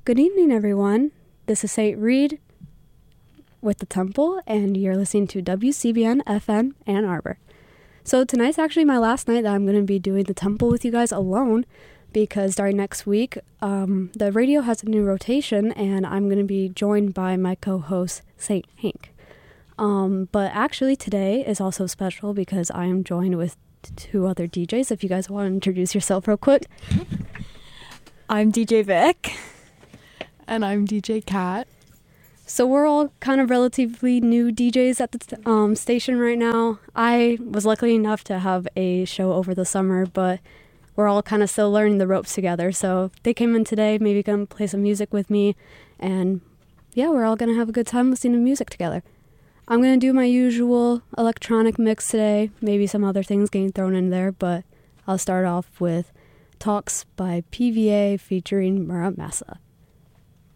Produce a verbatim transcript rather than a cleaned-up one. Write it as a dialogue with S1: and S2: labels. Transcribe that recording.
S1: Good evening, everyone. This is Saint Reed with The Temple, and you're listening to W C B N F M Ann Arbor. So tonight's actually my last night that I'm going to be doing The Temple with you guys alone, because starting next week, um, the radio has a new rotation, and I'm going to be joined by my co-host, Saint Hank. Um, but actually today is also special because I am joined with two other D Js. If you guys want to introduce yourself real quick.
S2: I'm D J Vic. And I'm D J Kat.
S1: So we're all kind of relatively new D Js at the um, station right now. I was lucky enough to have a show over the summer, but we're all kind of still learning the ropes together. So they came in today, maybe going to play some music with me. And yeah, we're all going to have a good time listening to music together. I'm going to do my usual electronic mix today, maybe some other things getting thrown in there, but I'll start off with Talks by P V A featuring Mura Masa.